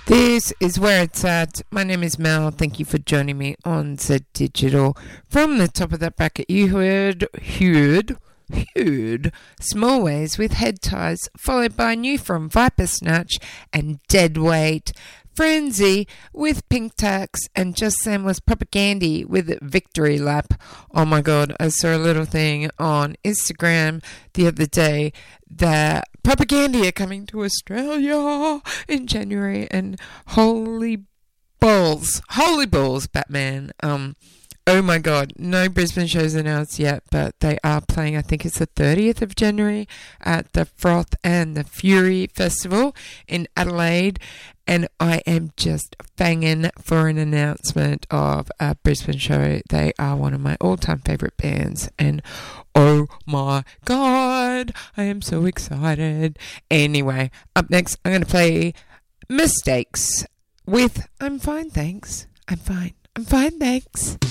This is where it's at. My name is Mel. Thank you for joining me on Z Digital. From the top of that bracket, you heard Small Ways with Head Ties, followed by new from Viper Snatch and Deadweight. Frenzy with Pink Tax, and Just Sam was Propagandy with Victory Lap. Oh my god, I saw a little thing on Instagram the other day that Propagandy are coming to Australia in January, and holy balls, Batman. Oh my god, no Brisbane shows announced yet, but they are playing, I think it's the 30th of January at the Froth and the Fury Festival in Adelaide, and I am just fanging for an announcement of a Brisbane show. They are one of my all-time favourite bands, and oh my god, I am so excited. Anyway, up next, I'm going to play Mistakes with I'm Fine, Thanks. I'm fine, thanks.